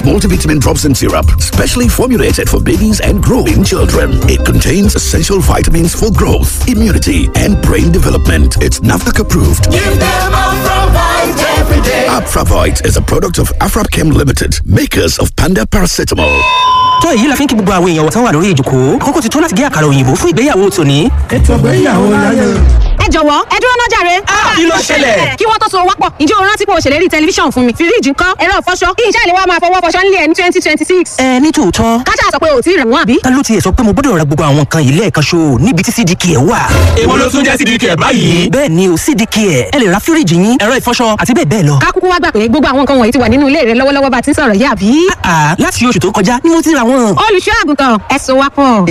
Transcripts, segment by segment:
Multivitamin drops and syrup, specially formulated for babies and growing children. It contains essential vitamins for growth, immunity, and brain development. It's NAFDAC approved. Give them Afravite every day. Afravite is a product of Afrapchem Limited, makers of Panda Paracetamol. tó èyí la fi ń kí gbogbo àwọn èèyàn wọ̀tán wà lórí ìjòkó àkókò ti tó láti gé àkàrà òyìnbó fún ìgbéyàwó tòní. ètò ìgbéyàwó láyé. ẹ jọ̀wọ́ ẹ dúró náà jàre. kí ló ṣẹlẹ̀? kí wọ́n tó so wápọ̀ ǹjẹ́ o rántí pé o ṣèlérí tẹlifíṣàn fún mi fíríjì ńkọ́ ẹ̀rọ ìfọṣọ kí iṣẹ́ ìléwọ́ máa fọwọ́ fọṣọ nílé ẹ̀ ní 2026. ní tòótọ́ kájà sọ pé o ti rẹ̀ wọ́n àbí. ta ló tiẹ̀ sọ pé mo gbọ́dọ̀ ra gbogbo àwọn nǹkan yìí lẹ́ẹ̀kan ṣo níbi tí CDK wà. èwo ló tún jẹ́ CDK báyìí. bẹ́ẹ̀ ni o CDK ẹ lè ra fíríjì yín ẹ̀rọ ìfọṣọ àti bẹ́ẹ̀ bẹ́ẹ̀ lọ. ká kúkú wá gbà pé gbogbo àwọn nǹkan wọ̀nyí ti wà nínú ilé rẹ lọ́wọ́lọ́wọ́ bá ti ń sọ̀rọ̀ yìí àbí. láti oṣù tó kọjá ni mo ti ra wọn. olùṣọ́ àgùntàn ẹ so wápọ̀.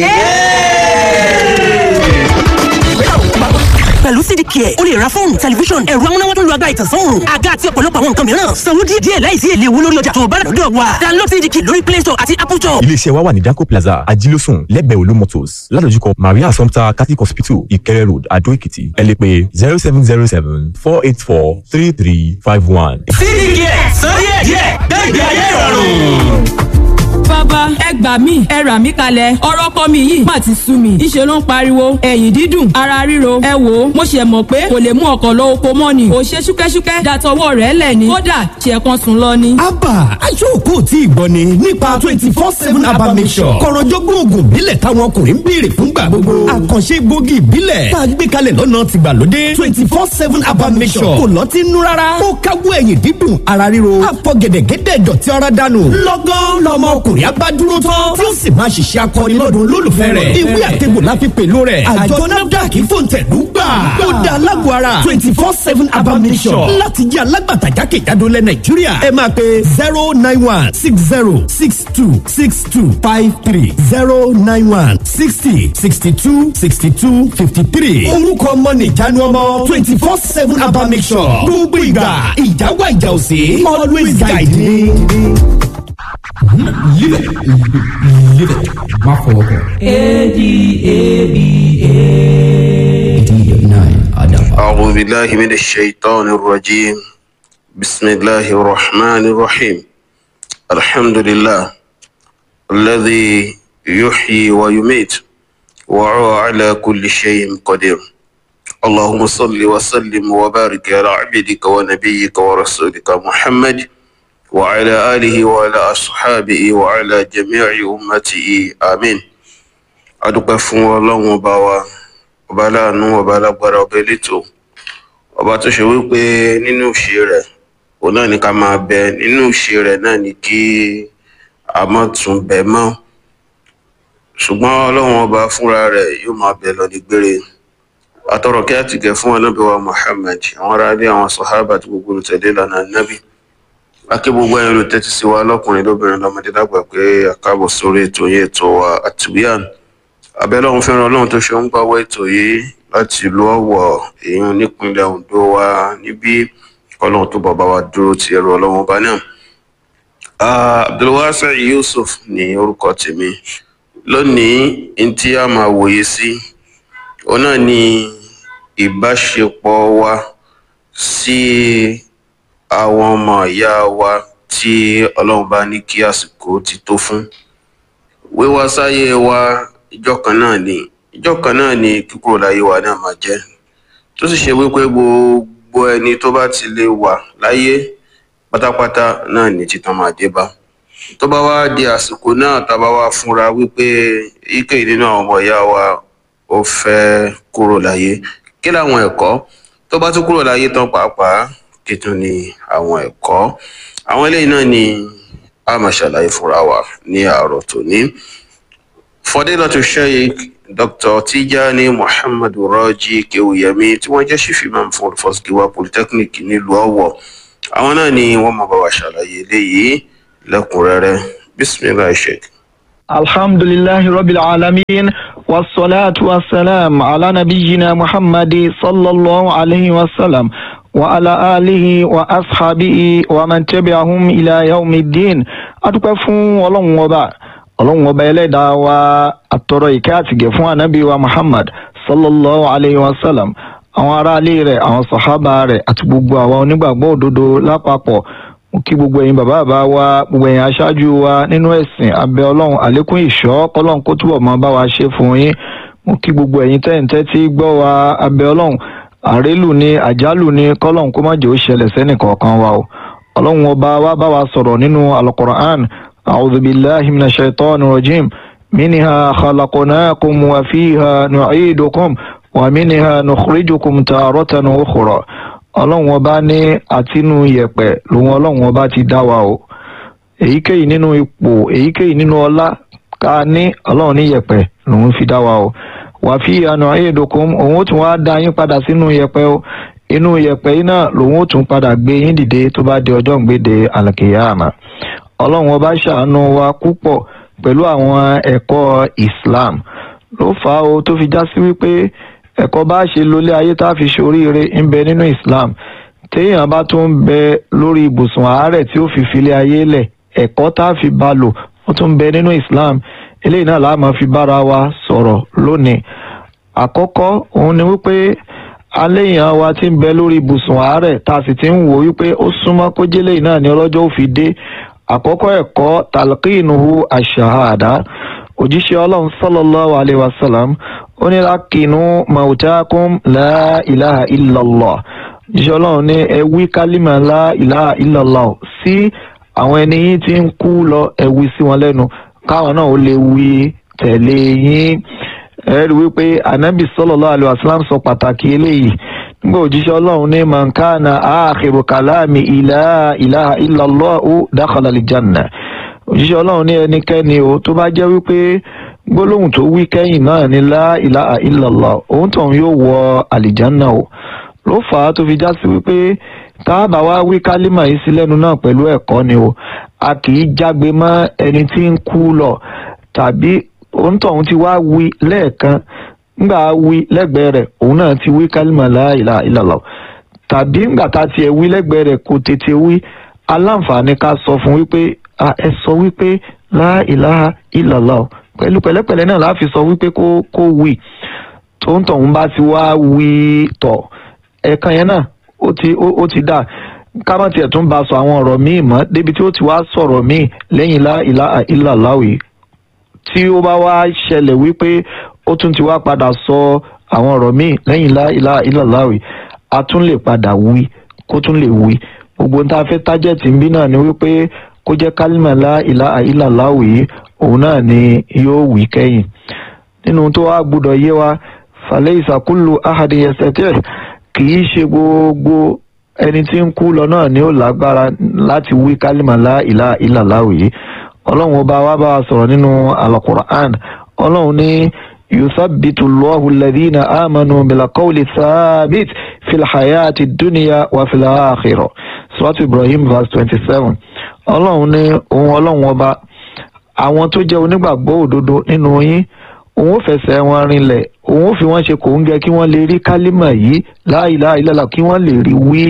pẹ̀lú CDK o lè ra fóònù tẹlifíṣọ̀n ẹ̀rọ amúnáwá tó lu agbára ìtànsán àga àti ọ̀pọ̀lọpọ̀ àwọn nǹkan mìíràn sanwó díẹ̀ láìsí èlé owó lórí ọjà tó bá lọ́dọ̀ wa. download CDK lórí Play Store àti Apple Store. iléeṣẹ́ wa wà ní Danco Plaza Ajílósùn lẹ́gbẹ̀ẹ́ Olú Motors ládojúkọ Maria Assumpta Catholic Hospital Ìkẹrẹ Road Adó Èkìtì. ẹ lè pè 0707 484 3351. CDK sọ díẹ̀ gbẹ̀gbẹ̀ ayé ìrọ̀rùn. bàbá ẹ gbà mí ẹ rà mí kalẹ̀ ọ̀rọ̀ ọkọ mi yìí má ti sú mi ìṣe ló ń pariwo ẹ̀yìn dídùn ara ríro ẹ wò ó mo ṣe mọ̀ pé kò lè mú ọkọ̀ lọ oko mọ́ ni ò ṣe ṣúkẹ́ṣúkẹ́ dàtọwọ́ rẹ̀ lẹ̀ ni kódà ṣe kan sùn lọ ni. abba aṣọ́kò tí ìgbọ́ ni nípa 24/7 abba mission kọ̀rọ̀jọ́gbọ́n oògùn ìbílẹ̀ táwọn ọkùnrin ń béèrè fúngbà gbogbo àkànṣe egbògi ìbílẹ̀ tá a gbé kalẹ̀ lọ́nà tìgbàlódé 24/7 abba mission kò lọ́tí nú rárá ó káwọ́ ẹ̀yìn dídùn ara ríro àfọ̀gẹ̀dẹ̀gẹ̀dẹ̀ dọ̀tí ara dànù lọ́gán lọ́mọ ọkùnrin abádúró tán tí ó sì máa ṣiṣẹ́ akọni lọ́dún olólùfẹ́ rẹ̀ ìwé àtẹ̀gbò la fi pèlò rẹ̀ àjọ NAFDAC fòǹtẹ̀lú gbà ó dá alágbó ara 24/7 abamisọ̀ láti jẹ́ alágbàtà jákèjádò lẹ̀ Nàìjíríà ẹ máa pe 09160626253 09160626253 orúkọ ọmọ nìjánu ọmọ 24/7 abamisọ̀ gbogbo ìgbà ìjáwá ìjà òsè always guide me. Live it. My fault. أعوذ بالله من الشيطان الرجيم بسم الله الرحمن الرحيم الحمد لله الذي يحيي ويميت وهو على كل شيء قدير اللهم صل وسلم وبارك على عبدك ونبيك ورسولك محمد وعلى آله وعلى أصحابه وعلى جميع أمته آمين adúpẹ́ fún Ọlọ́run ọba wa ọba láàánú ọba alágbára ọba elétò ọba tó ṣe wípé nínú ìṣe rẹ̀ òun náà ní ká máa bẹ nínú ìṣe rẹ̀ náà ní kí a má tún bẹ mọ́ ṣùgbọ́n Ọlọ́run ọba fúnra rẹ̀ yóò máa bẹ lọ ní gbére àtọrọ kí á ti gẹ̀ fún Ànábì wa Muhammad àwọn ará ilé àwọn sàhábà àti gbogbo olùtẹ̀lé ìlànà Ànábì akí gbogbo ẹ̀yin olùtẹ́tí sí wa lọ́kùnrin lóbìnrin lọ́mọdé lágbà pé àkábọ̀ sórí ètò yìí ètò wa At-Tibyan abẹ́lọ́run fẹ́ràn Ọlọ́run tó ṣe ń gbáwọ́ ètò yìí láti ìlú Ọ̀wọ̀ èèyàn nípínlẹ̀ Oǹdó wa níbí Ọlọ́run tó bàbá wa dúró ti ẹrù Ọlọ́run ọba náà. Abdulwasi Yusuf ní orúkọ tèmi lónìí ní tí a máa wòye sí òun náà ni ìbáṣepọ̀ wa sí àwọn ọmọ ìyá wa tí Ọlọ́run bá ní kí àsìkò ti tó fún wíwá sáyé wa ìjọ kan náà ni kíkúrò láyé wa náà máa jẹ́ tó sì ṣe wípé gbogbo ẹni tó bá ti lè wà láyé pátápátá náà ni títàn máa dé bá tó bá wá di àsìkò náà tá bá wá fúnra wípé èyíkéyìí nínú àwọn ọmọ ìyá wa ó fẹ́ kúrò láyé kí làwọn ẹ̀kọ́ tó bá tún kúrò láyé tán pàápàá kí tún ni àwọn ẹ̀kọ́ àwọn eléyìí náà ni a máa ṣàlàyé fúnra wa ní àárọ̀ tòní. Fadilatu Sheikh Dr. Tijani Muhammad Raji Kewuyemi tí wọ́n jẹ́ chief imam fún Olùfọ́síkíwá Polytechnic nílùú Ọ̀wọ̀ àwọn náà ni wọ́n máa bá wa ṣàlàyé eléyìí lẹ́kùnrẹ́rẹ́. Bismillah Sheikh. Alhamdulillahi Rabbil Alamin wassalatu wassalam ala nabiyyina Muhammad sallallahu alayhi wa sallam wa ala alihi wa ashabihi wa man tabi'ahum ila yawmiddin. Adúpẹ́ fún Ọlọ́run ọba ẹlẹ́dàá wa àtọrọ ìkẹ́ àtìgẹ̀ fún ànábì wa Muhammad sallallahu alayhi wa sallam àwọn ará ilé rẹ̀ àwọn sàhábà rẹ̀ àti gbogbo àwọn onígbàgbọ́ òdodo lápapọ̀ mo kí gbogbo ẹ̀yin bàbá wa gbogbo ẹ̀yin aṣáájú wa nínú ẹ̀sìn abẹ́ ọlọ́run àlékún ìṣọ́ kọ́lọ́run kó túbọ̀ máa bá wa ṣe fún yín. mo kí gbogbo ẹ̀yin tẹ́ǹtẹ́ tí gbọ́ wa abẹ́ ọlọ́run àrélù ni àjálù ni kọ́lọ́run kó má jẹ́ ó ṣẹlẹ̀ sẹ́nì kọ̀ọ̀kan wa o. ọlọ́run ọba wa bá wa sọ̀rọ̀ nínú al-Qur'an a'udhu billahi minash shaitanir rajim minha khalaqnakum wa fiha nu'idukum wa minha nukhrijukum taratan ukhra. ọlọ́run ọba ní àtinú yẹ̀pẹ̀ lòun ọlọ́run ọba ti dá wa o. èyíkéyìí nínú ipò èyíkéyìí nínú ọlá ká ní ọlọ́run ní yẹ̀pẹ̀ lòun fi dá wa o. wà fi àná ayédokun òun ó tún wá dá yín padà sínú yẹ̀pẹ̀ o. inú yẹ̀pẹ̀ yìí náà lòun ó tún padà gbé yín dìde tó bá di ọjọ́ ìgbéde àlùkìyámà. ọlọ́run ọba ṣàánú wa púpọ̀ pẹ̀lú àwọn ẹ̀kọ́ Islam ló fà á o tó fi já sí wípé ẹ̀kọ́ bá ṣe lólé ayé tá a fi ṣoríire ń bẹ nínú Islam. téèyàn bá tún ń bẹ lórí ibùsùn àárẹ̀ tí ó fi filé ayé lẹ̀ ẹ̀kọ́ tá a fi bá lò ó tún ń bẹ nínú Islam. eléyìí náà la máa fi bára wa sọ̀rọ̀ lónìí. àkọ́kọ́ òun ni wípé aléyàn wa ti ń bẹ lórí ibùsùn àárẹ̀ tá a sì ti ń wò wípé ó súnmọ́ kó jẹ́lé náà ní ọlọ́jọ́ ó fi dé. àkọ́kọ́ ẹ̀kọ́ talqinuhu ash-shahada. òjíṣẹ́ ọlọ́run sallallahu alayhi wa sallam ó ní lákìnnú mautakum la ilaha illallah. òjíṣẹ́ ọlọ́run ní ẹ wí kálímà la ilaha illallah sí àwọn ẹni yín tí ń kú lọ ẹ wí sí wọn lẹ́nu káwọn náà ó lè wí tẹ̀lé yín. ẹ rí wípé anabi sallallahu alayhi wa sallam sọ pàtàkì eléyìí nígbà òjíṣẹ́ ọlọ́run ní man kana akhiru kalami la ilaha illallah dakhala al-janna. òjíṣẹ́ ọlọ́run ní ẹnikẹ́ni o tó bá jẹ́ wípé gbólóhùn tó wí kẹ́yìn náà ní la ilaha illallah òun tóun yóò wọ àlìjánná o. ló fà á tó fi já sí wípé táàbà wá wí kálímà yìí sí lẹ́nu náà pẹ̀lú ẹ̀kọ́ ni o. a kì í jágbe mọ́ ẹni tí ń kú lọ tàbí òun tóun ti wá wí lẹ́ẹ̀kan ńgbà wí lẹ́gbẹ̀ẹ́ rẹ̀ òun náà ti wí kálímà la ilaha illallah tàbí ńgbà tá tiẹ̀ wí lẹ́gbẹ̀ẹ́ rẹ̀ kò tètè wí aláǹfààní ká sọ fún wípé ẹ sọ wípé la ilaha illallah pẹ̀lú pẹ̀lẹ́pẹ̀lẹ́ náà láfi sọ wípé kó wí tó ń tọ̀hún bá ti wá wí tọ̀ ẹ̀kan yẹn náà ó ti dà ká má tiẹ̀ tún bá sọ àwọn ọ̀rọ̀ míì mọ́ débi tí ó ti wá sọ̀rọ̀ míì lẹ́yìn la ilaha illallah yìí tí ó bá wá ṣẹlẹ̀ wípé ó tún ti wá padà sọ àwọn ọ̀rọ̀ míì lẹ́yìn la ilaha illallah yìí a tún lè padà wí kó tún lè wí gbogbo tá a fẹ́ tájẹ̀tì ń bí náà ni wípé kó jẹ́ kálímà la ilaha illallah yìí òun náà ni yóò wí kẹ́yìn. nínú tó wá gbọ́dọ̀ yé wa falaysa kullu ahadin yastati' kì í ṣe gbogbo ẹni tí ń kú lọ náà ni ó lágbára láti wí kálímà la ilaha illallah yìí. ọlọ́run ọba wa bá wa sọ̀rọ̀ nínú al-Qur'an ọlọ́run ní yuthabbitu Allahu alladhina amanu bil qawli thabit fil hayati dunya wa fil akhirah. Suratu Ibrahim verse 27. ọlọ́run ní òun ọlọ́run ọba àwọn tó jẹ́ onígbàgbọ́ òdodo nínú yín òun ó fẹsẹ̀ wọn rinlẹ̀ òun ó fi wọ́n ṣe kòńgẹ́ kí wọ́n lè rí kálímà yìí la ilaha illallah kí wọ́n lè rí wí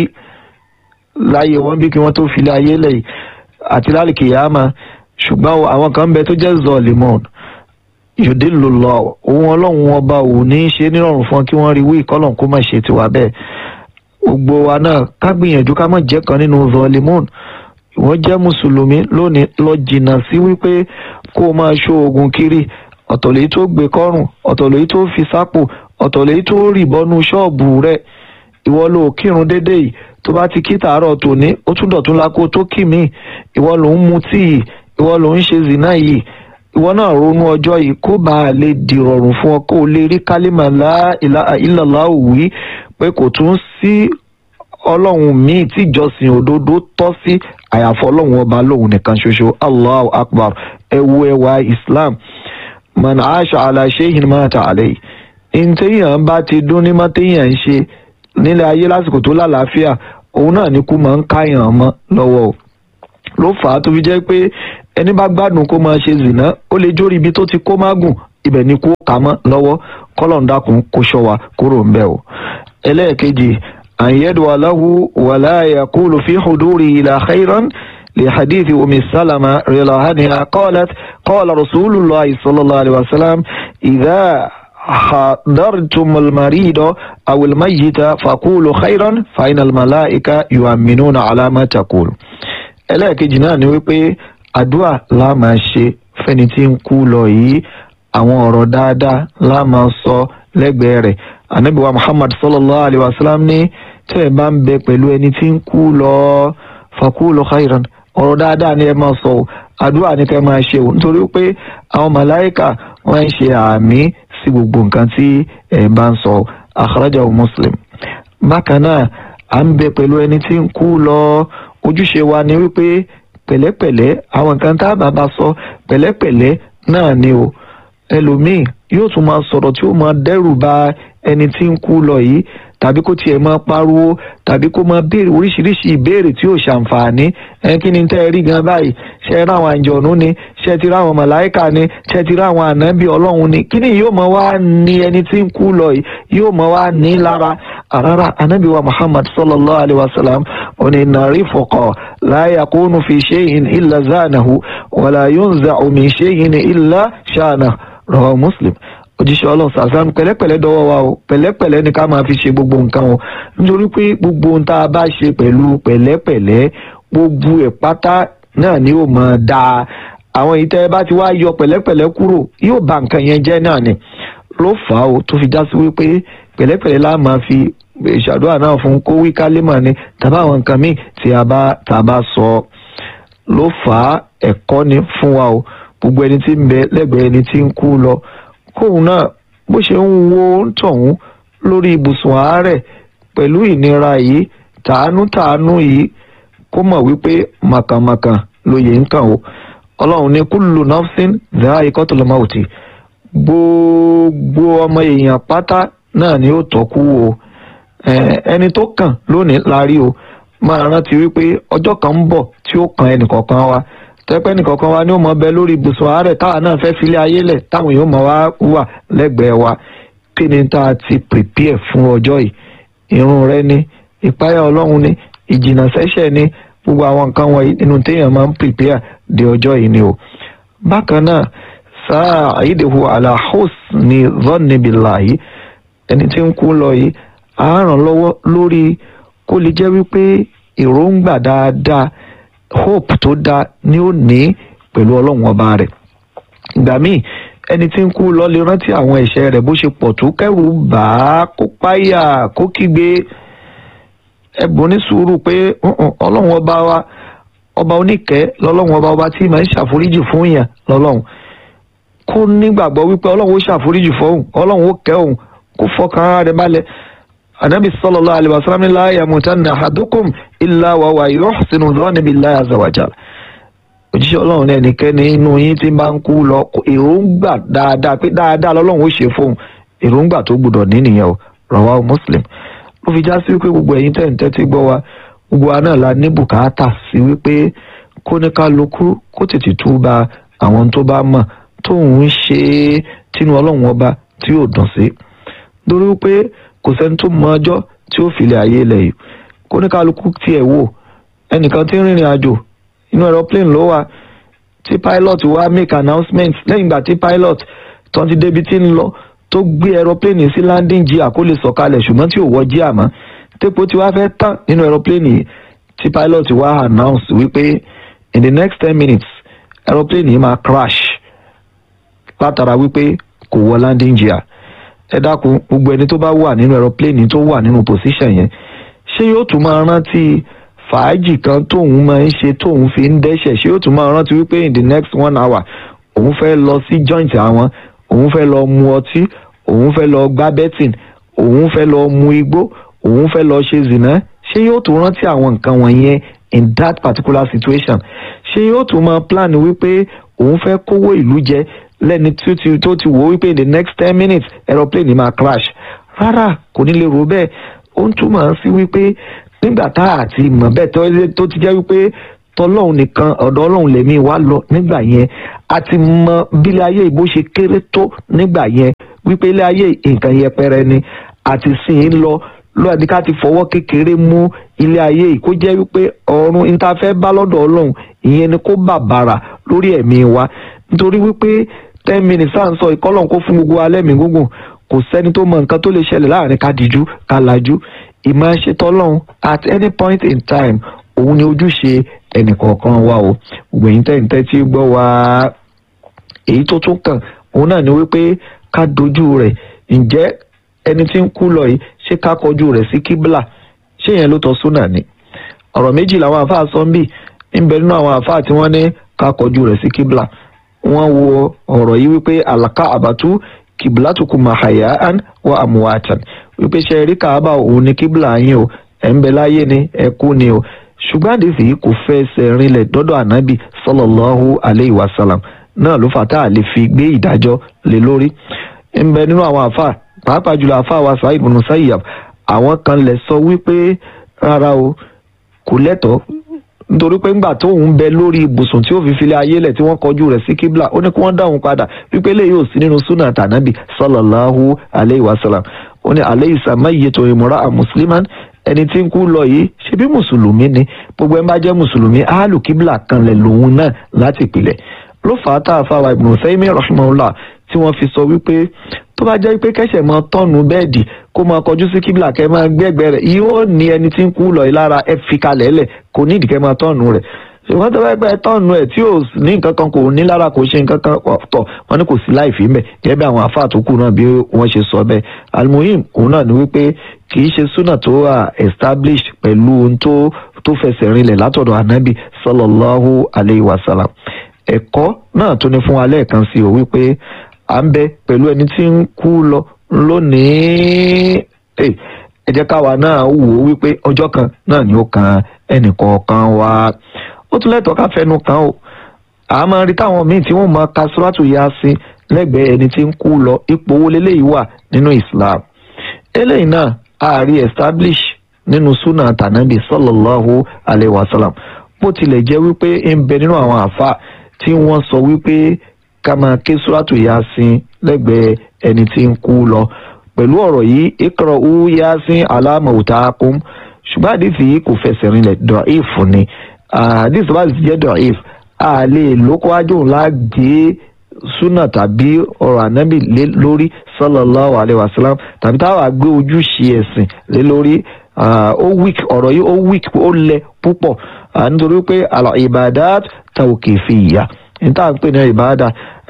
láyé wọn bí kí wọ́n tó fi láyé lẹ̀ àti lálùkìyámà. ṣùgbọ́n àwọn kan bẹ tó jẹ́ zọlímọ̀n yudillullah òun ọlọ́run ọba ò ní í ṣe nírọ̀rùn fún kí wọ́n rí wí kọ́lọ̀ kó má ṣe tiwa bẹ́ẹ̀. gbogbo wa náà ká gbìyànjú ká má jẹ́ kan nínú zọlímọ̀n. ìwọ́n jẹ́ mùsùlùmí lónìí lọ jìnnà sí wípé kó o máa ṣó oògùn kiri ọ̀tọ̀ lèyí tó gbé kọ́rùn ọ̀tọ̀ lèyí tó fi sápò ọ̀tọ̀ lèyí tó rì bọ́nú ṣọ́ọ̀bù rẹ̀. ìwọ ló kírun dédé yìí tó bá ti kí tàárọ̀ tòní ó tún dọ̀tún lákó tó kì mí ìwọ ló ń mutí yìí ìwọ ló ń ṣe zina yìí ìwọ náà ronú ọjọ́ yìí kó bá a lè dìrọ̀rùn fún ọ kó o lè rí kálímà la ilaha illallah wí pé kò tún sí ọlọ́run míì tí ìjọsìn òdodo tọ́ sí àyàfọ́ ọlọ́run ọba lóhun nìkan ṣoṣo Allahu akbar ẹwà Islam man aasha ala shay'in mata alayhi. ntẹ́yàn bá ti dún ní mọ́tẹ́yàn ń ṣe nílẹ̀ ayé lásìkò tó lálàáfíà òun náà ní kú máa ń káyàn mọ́ lọ́wọ́ o. ló fà á tó fi jẹ́ pé ẹni bá gbádùn kó máa ṣe zìnà ó lè jórí ibi tó ti kó mágùn ibẹ̀ ni kó kà mọ́ lọ́wọ́ kọ́lọ̀ ń dákun kó ṣọ́ wa kúrò ń bẹ̀ o. ẹlẹ́ẹ̀kejì أن يدعو له ولا يقول في حضوره إلى خيرا لحديث أم سلمة رضي الله عنها قالت قال رسول الله صلى الله عليه وسلم إذا حضرتم المريض أو الميت فقولوا خيرا فإن الملائكة يؤمنون على ما تقول. ẹlẹ́ẹ̀kejì náà ni wípé àdúrà la máa ṣe fẹ́ni tí ń kú lọ yìí, àwọn ọ̀rọ̀ dáadáa la máa sọ lẹ́gbẹ̀ẹ́ rẹ̀. Ànábì wa Muhammad sallallahu alayhi wa sallam ní tẹ́ ẹ bá ń bẹ pẹ̀lú ẹni tí ń kú lọ faqulu khairan, ọ̀rọ̀ dáadáa ni ẹ máa sọ o, àdúrà ni kẹ́ máa ṣe o, nítorí pé àwọn màláìkà wọ́n ń ṣe àmì sí gbogbo nǹkan tí ẹ bá ń sọ. Akhrajahu Muslim. Bákan náà à ń bẹ pẹ̀lú ẹni tí ń kú lọ, ojúṣe wa ni wípé pẹ̀lẹ́pẹ̀lẹ́ àwọn nǹkan tá a bá sọ pẹ̀lẹ́pẹ̀lẹ́ náà ni o. Ẹlòmíì yóò tún máa sọ̀rọ̀ tí ó máa dẹ́rù ba ẹni tí ń kú lọ yìí, tàbí kó tiẹ̀ máa pariwo, tàbí kó máa béèrè oríṣiríṣi ìbéèrè tí ò ṣàǹfààní. Kí ni tẹ́ ẹ rí gan báyìí? ṣé ẹ ráwọn àǹjọ̀nú ni? ṣé ẹ ti ráwọn màláìkà ni? ṣé ẹ ti ráwọn ànábì ọlọ́run ni? kí ni yóò máa wá ní ẹni tí ń kú lọ yìí yóò máa wá ní lára? àrárá, ànábì wa Muhammad sallallahu alayhi wa sallam òní nàrí fọkọ la yakunu fi shay'in illa zanahu wala yunza'u min shay'in illa shanahu. Rawahu Muslim. Òjíṣẹ́ Ọlọ́run sàṣán pẹ̀lẹ́pẹ̀lẹ́ dọ́wọ́ wa o, pẹ̀lẹ́pẹ̀lẹ́ ni ká máa fi ṣe gbogbo nǹkan o, nítorí pé gbogbo ohun tá a bá ṣe pẹ̀lú pẹ̀lẹ́pẹ̀lẹ́ gbogbo ẹ̀ pátá náà ni ó máa dáa. àwọn èyí tẹ́ ẹ bá ti wá yọ pẹ̀lẹ́pẹ̀lẹ́ kúrò yóò bà nǹkan yẹn jẹ́ náà ni, ló fà á o tó fi já sí wípé pẹ̀lẹ́pẹ̀lẹ́ la máa fi ìṣàdúrà náà fún kó wí kálímà ni tàbí àwọn nǹkan míì tí a bá sọ, ló fà á ẹ̀kọ́ ni fún wa o. gbogbo ẹni tí ń bẹ lẹ́gbẹ̀ẹ́ ẹni tí ń kú lọ, kóun náà bó ṣe ń wo ń tọ̀hún lórí ibùsùn àárẹ̀ pẹ̀lú ìnira yìí, tàánú yìí, kó mọ̀ wípé màkàmàkà lóye ń kàn o. Ọlọ́run ní kullu nafsin dha'iqatul mauti, gbogbo ọmọ èèyàn pátá náà ni ó tọ́kú o. ẹni tó kàn lónìí la rí o, máa rántí wípé ọjọ́ kan ń bọ̀ tí ó kan ẹnìkọ̀ọ̀kan wa, tẹ́pẹ́ nìkọ̀ọ̀kan wa ni ó mọ bẹ lórí ibùsùn àárẹ̀ táwa náà fẹ́ filé ayé lẹ̀, táwọn èèyàn mọ̀ wá wà lẹ́gbẹ̀ẹ́ wa. kí ni tá a ti prepare fún ọjọ́ yìí? ìrun rẹ ni, ìpáyà ọlọ́run ni, ìjìnà sẹ́ṣẹ̀ ni, gbogbo àwọn nǹkan wọ̀nyí nínú téèyàn máa ń prepare de ọjọ́ yìí ni o. bákan náà sa'iduhu ala husni dhanni billahi, ẹni tí ń kú lọ yìí á ràn lọ́wọ́ lórí kó lè jẹ́ wípé èròǹgbà dáadáa, hope tó dáa ni ó ní pẹ̀lú ọlọ́run ọba rẹ̀. ìgbà míì ẹni tí ń kú lọ lè rántí àwọn ẹ̀ṣẹ̀ rẹ̀ bó ṣe pọ̀ tó, kẹ́rù bà á, kó páyà, kó kígbe. ẹ̀bùn ní sùúrù pé ọlọ́run ọba wa ọba oníkẹ́ lọ́lọ́run ọba tí máa ń ṣàforíjì fún yàn lọ́lọ́run. kó nígbàgbọ́ wípé ọlọ́run ó ṣàforíjì fóun, ọlọ́run ó kẹ́ òun, kó fọkàn ara rẹ̀ balẹ̀. Ànábì sallallahu alaihi wasallam la yamutanna ahadukum illa wa huwa yuhsinu dhanna billahi azza wa jalla. òjíṣẹ́ ọlọ́run ní ẹnikẹ́ni inú yín tí bá ń kú lọ, èròǹgbà dáadáa pé dáadáa lọ́lọ́run ó ṣe fóun, èròǹgbà tó gbọ́dọ̀ ní nìyẹn o. Rawahu Muslim. ló fi já sí wípé gbogbo ẹ̀yin tẹ̀ ń tẹ́tí gbọ́ wa, gbogbo wa náà la ní bùkátà sí wípé kó ní kálukú kó tètè túbà àwọn tó bá mọ̀ tóun ń ṣe tínú ọlọ́run ọba tí yóò dùn sí. lórí wípé kò sẹ́ni tó mọ ọjọ́ tí ó filẹ̀ ayé lẹ̀ yìí, kó ní kálukú tiẹ̀ wò. ẹnìkan tí ń rìnrìn àjò inú aeroplane ló wà, tí pilot wá make announcement lẹ́yìn ìgbà tí pilot tó ti débi tí ń lọ tó gbé aeroplane sí landing gear kó lè sọ̀kalẹ̀, ṣùgbọ́n tí ò wọ gear mọ́, tépo tí wàá fẹ́ tán nínú aeroplane yìí, tí pilot wá announce wípé in the next 10 minutes aeroplane yìí máa crash látara wípé kò wọ landing gear. ẹ dákun, gbogbo ẹni tó bá wà nínú aeroplane tó wà nínú position yẹn, ṣé yóò tún máa rántí fàájì kan tóun máa ń ṣe tóun fi ń dẹ́ṣẹ̀? ṣé yóò tún máa rántí wípé in the next 1 hour òun fẹ́ lọ sí joint àwọn, òun fẹ́ lọ mu ọtí, òun fẹ́ lọ gbá betting, òun fẹ́ lọ mu igbó, òun fẹ́ lọ ṣe zìnà? ṣé yóò tún rántí àwọn nǹkan wọ̀nyẹn in that particular situation? ṣé yóò tún máa plan wípé òun fẹ́ kówó ìlú jẹ lẹ́ni tó ti wò wípé in the next 10 minutes aeroplane máa crash? rárá, kò ní lè rò bẹ́ẹ̀. ó ń túmọ̀ sí wípé nígbà tá a ti mọ̀ bẹ́ẹ̀ tó ti jẹ́ wípé tọlọ́hun nìkan, ọ̀dọ̀ ọlọ́run lèmi wá lọ nígbà yẹn, a ti mọ bí ilé ayé ìbò ṣe kéré tó nígbà yẹn, wípé ilé ayé nǹkan yẹpẹrẹ ni, àti sìn ín lọ lọ́ọ̀dí ká ti fọwọ́ kékeré mú ilé ayé yìí, kó jẹ́ wípé ọ̀run ìtafẹ́ bá lọ́dọ̀ ọlọ́run ìyẹn ni kó bàbàrà lórí ẹ̀mí wa. nítorí wípé 10 minutes à ń sọ ìkọlọ́n kó fún gbogbo alẹ́ mi gúngùn, kò sẹ́ni tó mọ nǹkan tó lè ṣẹlẹ̀ láàrin ká dijú ká lajú. ìmọ̀ ṣe tọ́lọ́run at any point in time, òun ni ojúṣe ẹnìkọ̀ọ̀kan wa o gbẹ̀yìn tẹ́ǹtẹ́ tí gbọ́ wa èyí tó tún kàn òun náà ni wípé ká dojú rẹ̀ ǹjẹ́ ẹni tí ń kú lọ yìí ṣé ká kọjú rẹ̀ sí kíbla ṣé yẹn ló tọ́ súnà ni ọ̀rọ̀ méjì làwọn àfáà sọ ń bì ń bẹ nínú àwọn àfáà tí wọ́n ní ká kọjú rẹ̀ sí kíbla wọ́n wo ọ̀rọ̀ yìí wípé àlàkà àbátú kiblatukum mahayaan wa amwatan wípé ṣe rí Káàbà òun ní kíbla yín o ẹ̀ ń bẹ láyé ni ẹ kú ni o ṣùgbọ́n àdìsí yìí kò fẹsẹ̀ rinlẹ̀ dọ́dọ̀ ànábì sallallahu alayhi wa sallam náà ló fà tá a lè fi gbé ìdájọ́ lé lórí ń bẹ nínú àwọn àfáà pàápàá jùlọ àfáà wa Sa'id ibn Musayyab àwọn kan lè sọ wípé rárá o kò lẹ́tọ̀ọ́ nítorí pé ńgbà tóun bẹ lórí ibùsùn tí ó fi filẹ̀ ayé lẹ̀ tí wọ́n kọjú rẹ̀ sí kíbla ó ní kí wọ́n dáhùn padà wípé lè yóò sí nínú súnà tànábì sallallahu alayhi wa sallam ó ní alaysa mayyitun imra'an musliman ẹni tí ń kú lọ yìí ṣe bí mùsùlùmí ni gbogbo ẹ bá jẹ́ mùsùlùmí áàlù kíbla kan lẹ̀ lòun náà láti ìpìlẹ̀ ló fà á tá a fáwa Ibn Taymiyyah rahimahullah tí wọ́n fi sọ wípé tó bá jẹ́ pé kẹ́sẹ̀ máa tọ́nu bẹ́ẹ̀dì kó máa kọjú sí kíbla kẹ́ máa gbẹ́gbẹ́ rẹ̀ yóò ní ẹni tí ń kú lọ lára ẹ fi kalẹ̀ lẹ̀ kò ní ìdíkẹ́ máa tọ́nu rẹ̀ ṣùgbọ́n tó bá gbẹ́ tọ́nu ẹ̀ tí ò ní nǹkan kan kò ní lára kò ṣe nǹkan kan tọ̀ wọ́n ní kò sí láì fi mẹ́ gẹ́gẹ́ bí àwọn àfáà tó kù náà bí wọ́n ṣe sọ bẹ́ẹ̀ almuhim òun náà ni wípé kì í ṣe súnà tó wà established pẹ̀lú ohun tó fẹsẹ̀ rinlẹ̀ látọ̀dọ̀ ànábì sallallahu alayhi wa sallam ẹ̀kọ́ náà tó ní fún wa lẹ́ẹ̀kan sí o wípé à ń bẹ pẹ̀lú ẹni tí ń kú lọ lónìí ẹ jẹ́ káwa náà wò ó wípé ọjọ́ kan náà ni ó kan ẹnìkọ̀ọ̀kan wa ó tún lẹ́tọ̀ọ́ ká fẹnu kan o a máa rí táwọn míì tí wọ́n máa ka Suratu Yasin lẹ́gbẹ̀ẹ́ ẹni tí ń kú lọ ipò owó lélẹ́yìí wà nínú Islam eléyìí náà a rí establish nínú súnà tànábì sallallahu alayhi wa sallam bó tilẹ̀ jẹ́ wípé ń bẹ nínú àwọn àfa tí wọ́n sọ wípé ká máa ké Suratu Yasin lẹ́gbẹ̀ẹ́ ẹni tí ń kú lọ pẹ̀lú ọ̀rọ̀ yìí iqra'u Yasin ala mawtakum ṣùgbọ́n àdìsí yìí kò fẹsẹ̀ rinlẹ̀ da'if ni àdìsí bá ti jẹ́ da'if a lè lóko ájò ńlá gbé súnà tàbí ọ̀rọ̀ ànábì lé lórí sallallahu alayhi wa sallam tàbí táwa gbé ojúṣe ẹ̀sìn lé lórí ó weak ọ̀rọ̀ yìí ó weak ó lẹ púpọ̀ nítorí pé al-ibadat tawqifiyya níta ń pè ní ìbáàdà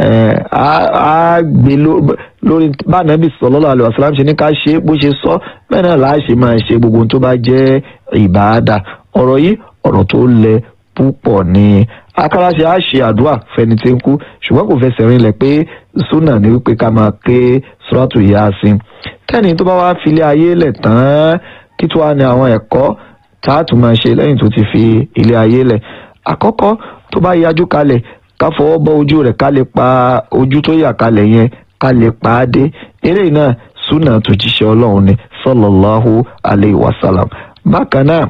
á gbé lórí bá ànábì sallallahu alaihi wasallam ṣe ní ká ṣe bó ṣe sọ bẹ́ẹ̀ náà láà ṣe máa ṣe gbogbo tó bá jẹ́ ìbáàdà ọ̀rọ̀ yìí ọ̀rọ̀ tó lẹ púpọ̀ ni akáràṣe á ṣe àdúrà fẹni tí ń kú ṣùgbọ́n kò fẹsẹ̀ rinlẹ̀ pé súnà ní wípé ká máa ké Suratu Yasin tẹ́ni tó bá wá filé ayé lẹ̀ tán kí tó wá ní àwọn ẹ̀kọ́ tá a tún máa ṣe lẹ́yìn tó ti fi ilé ayé lẹ̀ àkọ́kọ́ tó bá yájú kalẹ̀ ká fọwọ́ bọ́ ojú rẹ̀ ká lè pa ojú tó yà kalẹ̀ yẹn ká lè pa á dé eré náà súnà tó jíṣẹ́ ọlọ́run ni sallallahu alayhi wa sallam bákan náà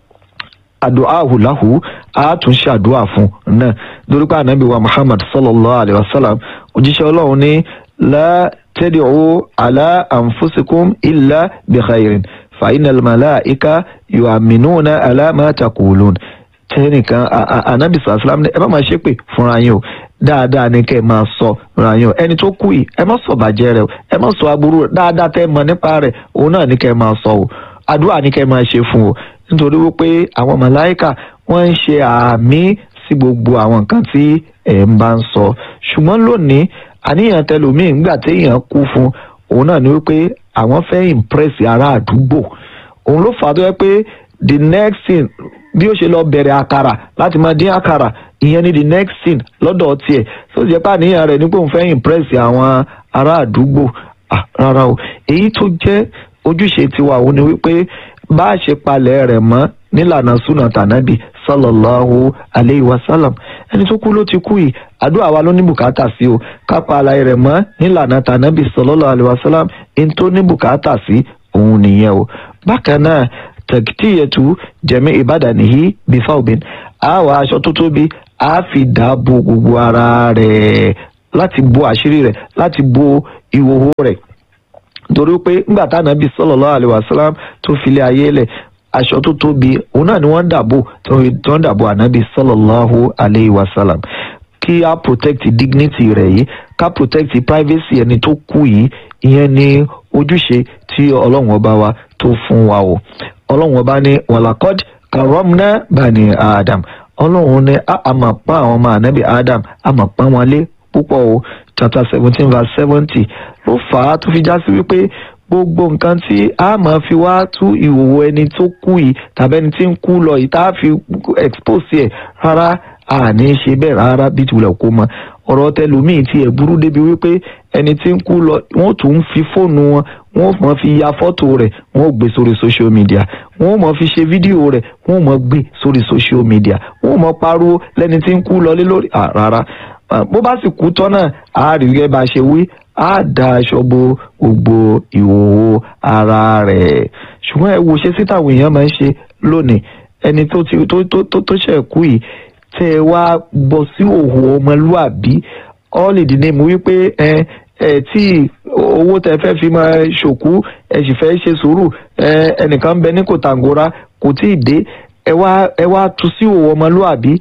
àdúà lahu a tún ṣàdúà fún náà lórí pé ànábì wa Muhammad sallallahu alayhi wa sallam òjíṣẹ́ ọlọ́run ní la tad'u ala anfusikum illa bi khairin fa innal malaika yu'minuna ala ma taqulun tẹnìkan anabi sàlám ẹ má máa ṣépè fúnra yín o dáadáa ni kẹ́ ẹ máa sọ fúnra yín o ẹni tó kú yìí ẹ má sọ bàjẹ́ rẹ̀ o ẹ má sọ aburú rẹ̀ dáadáa tẹ́ ẹ mọ̀ nípa rẹ̀ òun náà ni kẹ́ ẹ máa sọ o àdúrà ni kẹ́ ẹ máa ṣe fún o nítorí wípé àwọn màláíkà wọ́n ń ṣe àmì sí gbogbo àwọn nǹkan tí ẹ ń bá ń sọ ṣùgbọ́n lónìí àníyàn tẹlòmíì ńgbà téèyàn kú fún òun náà ni wípé àwọn fẹ́ impress ará àdúgbò òun ló fà á tó yẹ pé the next thing bí ó ṣe lọ bẹ̀rẹ̀ àkàrà láti máa dín àkàrà ìyẹn ni the next thing lọ́dọ̀ tiẹ̀ tó jẹ́ pé àníyàn rẹ̀ ní pé òun fẹ́ impress àwọn ará àdúgbò rárá o èyí tó jẹ́ ojúṣe tiwa òun ni wípé bá a ṣe palẹ̀ rẹ̀ mọ́ nílànà súnà tànábì sallallahu alayhi wa sallam ẹni tó kú ló ti kú yìí àdúrà wa ló ní bùkátà sí o ká palẹ̀ rẹ̀ mọ́ nílànà tànábì sallallahu alayhi wa sallam ẹni tó ní bùkátà sí òun nìyẹn o bákan náà tẹ̀kítìyẹ̀tù jẹ̀mí ìbàdànìyí bífáwọ̀bìn àwa aṣọ tó tóbi á fi dáàbò gbogbo ara rẹ̀ láti bo àṣírí rẹ̀ láti bo ìhòòhò rẹ̀ nítorí pé ńgbà tá Ànábì sallallahu alaihi wasallam tó filé ayé lẹ̀ aṣọ tó tóbi òun náà ni wọ́n dàbò tó ń dàbò Ànábì sallallahu alaihi wasallam kí á protect dignity rẹ̀ yìí ká protect privacy ẹni tó kú yìí ìyẹn ni ojúṣe tí ọlọ́run ọba wa tó fún wa o ọlọ́run ọba ní walaqad karramna bani adam ọlọ́run ní a máa pa àwọn ọmọ ànábì Adam a máa pa wọn lé púpọ̀ o chapter 17 verse 70 ló fà á tó fi já sí wípé gbogbo nǹkan tí a máa fi wá tú ìhòòhò ẹni tó kú yìí tàbí ẹni tí ń kú lọ yìí tá a fi expose ẹ̀ rárá a ní ṣe bẹ́ẹ̀ rárá bí tiwulẹ̀ kó mọ ọ̀rọ̀ tẹlòmíì tí ẹ̀ burú débi wípé ẹni tí ń kú lọ wọ́n tún ń fi fóònù wọn wọ́n mọ̀ fi ya fọ́tò rẹ̀ wọ́n gbé sórí social media wọ́n mọ̀ fi ṣe fídíò rẹ̀ wọ́n mọ̀ gbé sórí social media wọ́n mọ̀ pariwo lẹ́ni tí ń kú lọ lé lórí rárá bó bá sì kú tán náà a rí gẹ́gẹ́ bá ṣe wí á da aṣọ bo gbogbo ìhòòhò ara rẹ̀ ṣùgbọ́n ẹ wo ṣe sí táwọn èèyàn máa ń ṣe lónìí ẹni tó ṣẹ̀ kú yìí tẹ́ ẹ wá bọ́ sí òhò ọmọlúàbí all in the name wípé tí owó tẹ́ fẹ́ fi máa ṣòkú ẹ sì fẹ́ ṣe sùúrù ẹnìkan bẹ ní kòtàngóra kò tí ì dé ẹ wá tú sí òhò ọmọlúàbí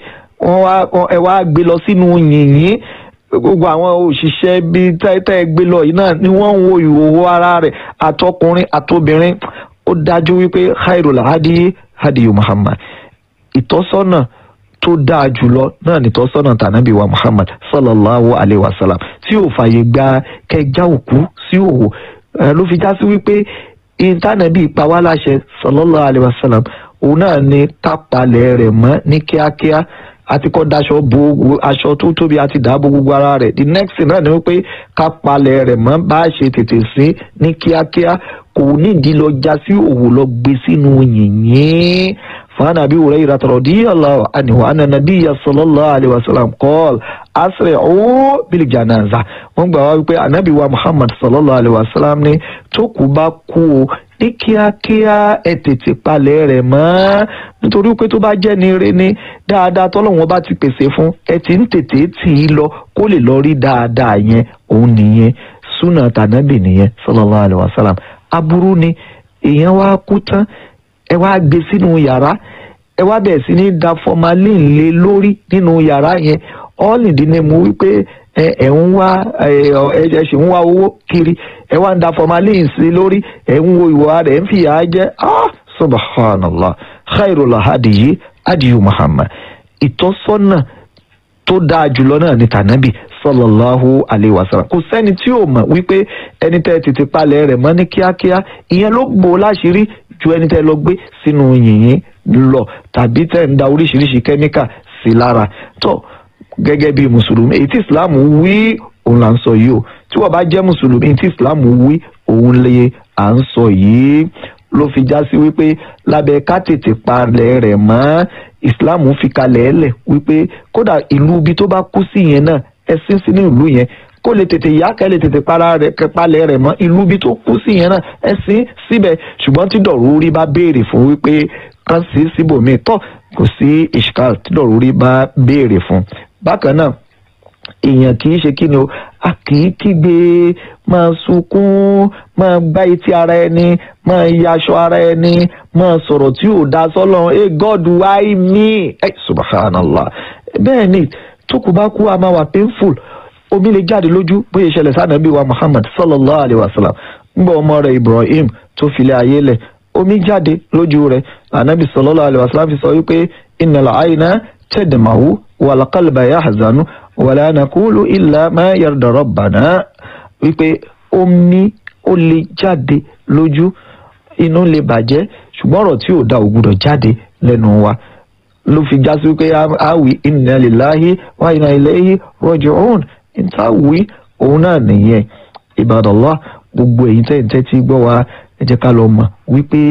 ẹ wá gbé lọ sínú yìnyín gbogbo àwọn òṣìṣẹ́ bíi tẹ́ gbé lọ yìí náà ni wọ́n ń wo ìhòòhò ara rẹ̀ àtọkùnrin àtobìnrin ó dájú wípé khairul hadiyu Muhammad ìtọ́sọ́nà tó dáa jùlọ náà nìtọ́sọ́nà tànábì wa Muhammad sallallahu alayhi wa sallam tí ò fààyè gba kẹjá òkú sí òwò ló fi já sí wípé ìtànàbì ìpawá láṣẹ sallallahu alayhi wa sallam òun náà ni kápalẹ̀ rẹ̀ mọ́ ní kíákíá àti kọ́ daṣọ bo aṣọ tó tóbi àti dáàbò gbogbo ara rẹ̀ the next thing náà ni wípé kápalẹ̀ rẹ̀ mọ́ bá ṣe tètè sí ní kíákíá kò nídìí lọ já sí òwò lọ gbé sínú yìnyín. فعن أبي هريرة رضي الله عنه أن النبي صلى الله عليه وسلم قال أسرعوا بالجنازة wọ́n gbà wá wípé ànábì wa Muhammad sallallahu alayhi wa sallam ní tó kú bá kú o ní kíákíá ẹ tètè palẹ̀ rẹ̀ mọ́ nítorí pé tó bá jẹ́ ní ire ní dáadáa tọ́lọ́wọ́n bá ti pèsè fún ẹ ti ń tètè tì í lọ kó lè lọ rí dáadáa yẹn òun nìyẹn súnà tànábì nìyẹn sallallahu alayhi wa sallam aburú ni èèyàn wá kú tán ẹ wá gbé sínú yàrá ẹ wá bẹ̀rẹ̀ sí ní da formalin lé lórí nínú yàrá yẹn ọ́ọ̀lìdínlẹ̀ mú wípé ẹ̀ ń wá ẹ̀ ṣì ń wá owó kiri ẹ wá ń da formalin sí lórí ẹ̀ ń wo ìwà rẹ̀ ń fìyà jẹ subhanallah khairul hadiyu Muhammad ìtọ́sọ́nà tó dáa jùlọ náà ní tànábì sallallahu alayhi wa sallam kò sẹ́ni tí ò mọ̀ wípé ẹni tẹ́ tètè palẹ̀ rẹ̀ mọ́ ní kíákíá ìyẹn ló gbò láṣìírí ju ẹni tẹ́ lọ gbé sínú yìnyín lọ tàbí tẹ́ ń da oríṣiríṣi kẹ́míkà sí lára tó gẹ́gẹ́ bí mùsùlùmí èyí tí islam wí òun là ń sọ yìí o tí wọ́n bá jẹ́ mùsùlùmí èyí tí islam wí òun lè à ń sọ yìí ló fi já sí wípé lábẹ́ ká tètè palẹ̀ rẹ̀ mọ́ islam fi kalẹ̀ ẹ̀lẹ̀ wípé kódà ìlú ibi tó bá kú sí yẹn náà ẹ̀sìn sí ní ìlú yẹn kó lè tètè yá kẹ́ lè tètè palẹ̀ rẹ̀ mọ́ ìlú ibi tó kú sí yẹn náà ẹ̀sìn síbẹ̀ ṣùgbọ́n tí dọ̀rúurí bá béèrè fún wípé kán sí síbòmíì tọ́ kò sí ìṣkàl tí dọ̀rúurí bá béèrè fún. bákan náà èèyàn kì í ṣe kí ni o a kì í kígbe máa sunkún máa gbá etí ara ẹni máa yaṣọ ara ẹni máa sọ̀rọ̀ tí ò dá sọ́lọ́ God why me subhanallah bẹ́ẹ̀ ni tó kù bá kú a máa wà painful omi lè jáde lójú bóyá ìṣẹ̀lẹ̀ sànàbí wa Muhammad sallallahu alayhi wa sallam ńgbà ọmọ rẹ̀ Ibrahim tó filẹ̀ ayé lẹ̀ omi jáde lójú rẹ̀ ànábì sallallahu alayhi wa sallam fi sọ wípé innal ayna tadma'u wal qalba yahzanu wala naqulu illa ma yarda rabbana wípé omi ó lè jáde lójú inú lè bàjẹ́ ṣùgbọ́n ọ̀rọ̀ tí ò da ò gbọ́dọ̀ jáde lẹ́nu wa ló fi já sí wípé àwí inna lillahi wa inna ilayhi raji'un ìtàwí òun náà nìyẹn Ibadallah gbogbo èyí tẹ́ǹtẹ́ tí gbọ́ wa ẹ jẹ́ ká lọ mọ̀ wípé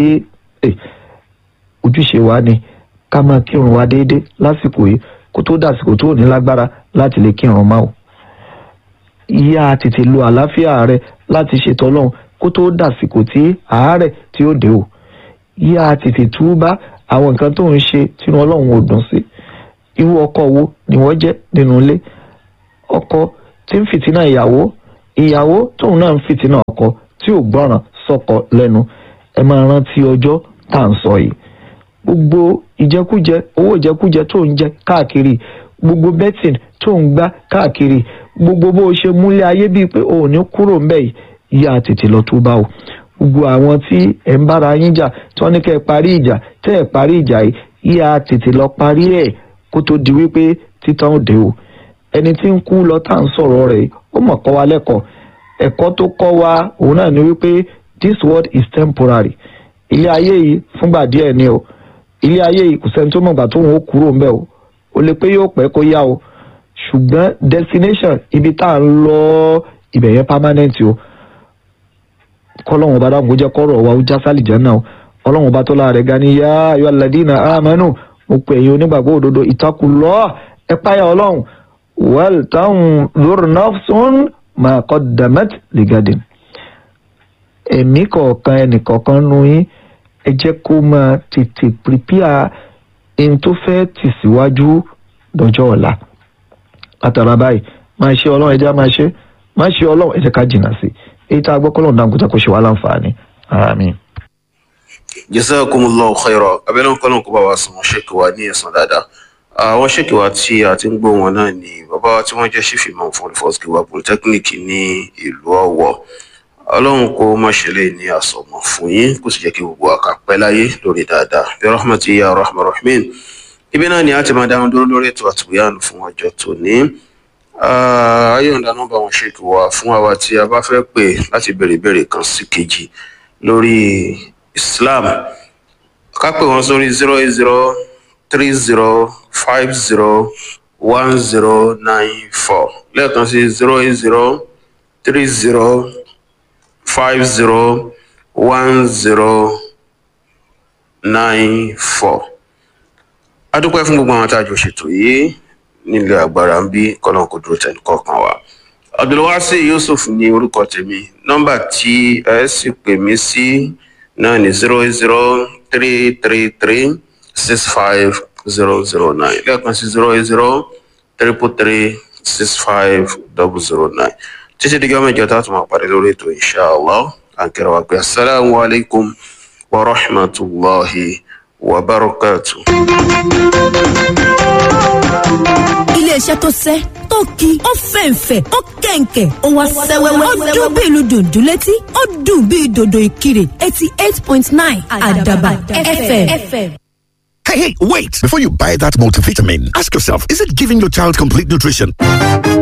ojúṣe wa ni ká máa kírun wa déédéé lásìkò yìí kó tó dàsìkò tó ní lágbára láti lè kírun máa o yá tètè lo àlàáfíà rẹ láti ṣètò Ọlọ́run kó tó dàsìkò tí àárẹ̀ tí ó dé o yá tètè túbá àwọn nǹkan tó ń ṣe tínú Ọlọ́run ò dùn sí irú ọkọ wo ni wọ́n jẹ́ nínú ilé ọkọ tí ń fìtínà ìyàwó tóun náà ń fìtínà ọkọ tí ò gbọ́ràn sọ́kọ lẹ́nu ẹ máa rántí ọjọ́ tá à ń sọ yìí gbogbo ìjẹkújẹ owó ìjẹkújẹ tó ń jẹ káàkiri gbogbo betting tó ń gbá káàkiri gbogbo bó o ṣe múlé ayé bíi pé o ò ní kúrò ńbẹ̀ yìí yá tètè lọ tó bá o gbogbo àwọn tí ẹ ń bára yín jà tí wọ́n ní kẹ́ ẹ parí ìjà tẹ́ ẹ parí ìjà yìí yá tètè lọ parí ẹ̀ kó tó di wípé títàn òde o ẹni tí ń kú lọ tá à ń sọ̀rọ̀ rẹ̀ ó mọ̀ kọ́ wa lẹ́kọ̀ọ́ ẹ̀kọ́ tó kọ́ wa òun náà ni wípé this world is temporary ilé ayé yìí fúngbà díẹ̀ ni o ilé ayé yìí kò sẹ́ni tó mọ̀gbà tó ń ó kúrò ńbẹ̀ o ó lè pé yóò pẹ́ kó yá o ṣùgbọ́n destination ibi tá à ń lọ ibẹ̀ yẹn permanent o kọ́lọ́hún ọba dáhùn kó jẹ́ kọ́rọ̀ wa ó já sálì jẹ́ náà ọlọ́run ọba tó láàrẹ̀ ga ni yá ayọ́ aládìínà àmánù mo pè ẹ̀yin onígbàgbọ́ òdodo ìtakùlọ́ ẹ páyà ọlọ́run wal tanzur nafsun ma qaddamat ligadin ẹ̀mí kọ̀ọ̀kan ẹnìkọ̀ọ̀kan nu yín ẹ jẹ́ kó máa tètè prepare ẹni tó fẹ́ tì síwájú lọ́jọ́ ọ̀la látara báyìí máa ṣe ọlọ́run ẹjẹ́ máa ṣe ọlọ́run ẹjẹ́ ká jìnnà sí èyí tá a gbọ́ kọ́lọ́run dáńgọ́ta kó ṣe wá láǹfààní àmín. Jazakumullahu khairan abẹ́lẹ́ kọ́lọ́n kó bá wa sàn wọ́n ṣèkì wa ní ẹ̀sán dáadáa àwọn ṣèkì wa tí a ti ń gbọ́ wọn náà ni bàbá wa tí wọ́n jẹ́ chief imam fún olùfọ́sí wa polytechnic ní ìlú Ọ̀wọ̀ ọlọ́run kó má ṣẹlẹ̀ ní àsọmọ̀ fún yín kó sì jẹ́ kí gbogbo àkàpẹ́ láyé lórí dáadáa bí rahmati ya rahman rahmin ibi náà ni a ti máa dáhùn dúró lórí ètò àtúnyànù fún ọjọ́ tòní ayọ̀ǹda nọ́mbà wọn ṣèkì wa fún àwa tí a bá fẹ́ pè láti béèrè ìbéèrè kan sí kejì lórí Islam ká pè wọ́n sórí 08030501094 lẹ́ẹ̀kan sí 08030501094. adúpẹ́ fún gbogbo àwọn tá a jọ ṣètò yìí nílé agbára ń bí kọ́nà kò dúró tẹ̀ nìkọ̀ọ̀kan wa. Abdulwasi Yusuf ní orúkọ tèmi nọ́mbà tí ẹ sì pè mí sí náà ní 08033365009 lẹ́ẹ̀kan sí 08033365009 títí dìgbà mẹ́jọ tá a tún máa parí lórí ètò inshallah àǹkẹ́rẹ́ wa pé assalamu alaikum wa rahmatullahi wa barakatuh. iléeṣẹ́ tó sẹ́ tó ki ó fẹ̀ǹfẹ̀ ó kẹ̀ǹkẹ̀ ó wá sẹ́wẹ́wẹ́ ó dún bí ìlú dùndún létí ó dùn bí dòdò ìkirè 88.9 Àdàbà FM. Hey, wait! Before you buy that multivitamin, ask yourself, is it giving your child complete nutrition?